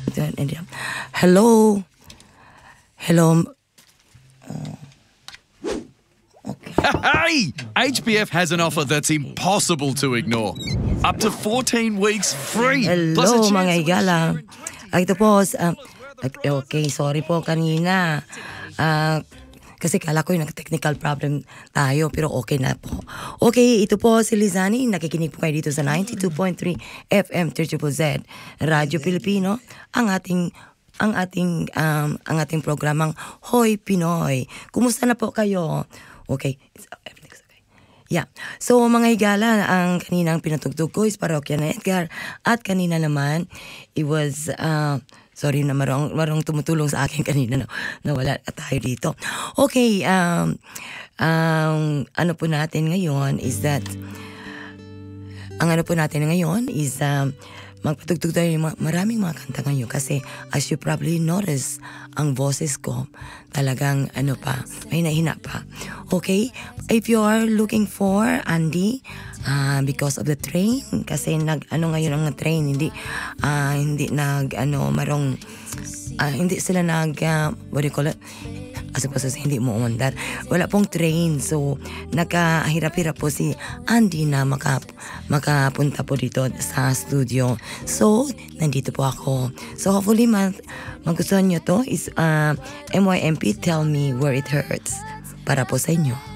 Hello? Hello? Okay. Hey! HBF has an offer that's impossible to ignore. Up to 14 weeks free. Plus a Hello, chance mga to igala. share in 20 Ito po, okay, sorry po kanina. Kasi kala ko yung technical problem tayo, pero okay na po. Okay, ito po si Lizani. Nakikinig po kayo dito sa 92.3 FM 3ZZZ Radyo Pilipino. Ang ating programang Hoy Pinoy. Kumusta na po kayo? Okay, everything's okay. Yeah. So mga higala, ang kaninang pinatugtog ko is Parokya na Edgar. At kanina naman, it was... sorry na marong tumutulong sa akin kanina na wala tayo dito. Okay, ano po natin ngayon is that magpatugtog tayo ng maraming mga kanta ngayon kasi as you probably notice, ang boses ko talagang may nahina pa. Okay? If you are looking for Andy, because of the train, kasi ngayon ang train, hindi sila what do you call it? As opposed to hindi mo umandar. Wala pong train. So, nakahirap-hirap po si Andy na makapunta po dito sa studio. So, nandito po ako. So, hopefully, magustuhan nyo to is MYMP, Tell Me Where It Hurts. Para po sa inyo.